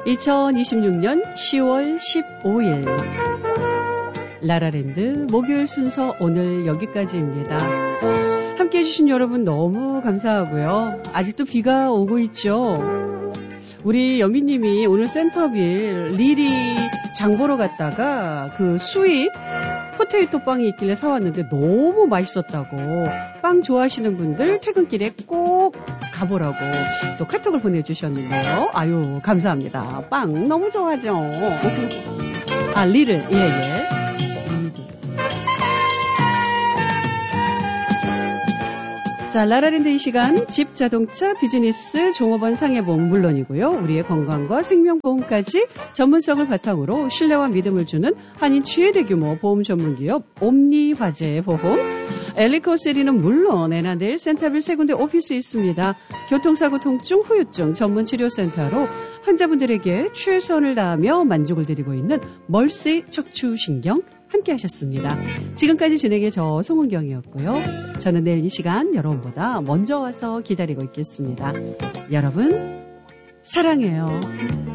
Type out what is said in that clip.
2026년 10월 15일 라라랜드 목요일 순서 오늘 여기까지입니다. 함께해 주신 여러분 너무 감사하고요. 아직도 비가 오고 있죠. 우리 연비님이 오늘 센터빌 리리 장보러 갔다가 그 스윗 포테이토 빵이 있길래 사왔는데 너무 맛있었다고, 빵 좋아하시는 분들 퇴근길에 꼭 가보라고 또 카톡을 보내주셨는데요. 아유, 감사합니다. 빵 너무 좋아하죠. 아, 리를, 예. 자, 라라랜드 이 시간 집, 자동차, 비즈니스, 종업원 상해보험 물론이고요. 우리의 건강과 생명보험까지 전문성을 바탕으로 신뢰와 믿음을 주는 한인 최대 규모 보험 전문기업 옴니화재 보험. 엘리코세리는 물론 에나델 센터빌 세 군데 오피스 있습니다. 교통사고, 통증, 후유증 전문치료센터로 환자분들에게 최선을 다하며 만족을 드리고 있는 멀시 척추신경 함께 하셨습니다. 지금까지 진행의 저 송은경이었고요. 저는 내일 이 시간 여러분보다 먼저 와서 기다리고 있겠습니다. 여러분, 사랑해요.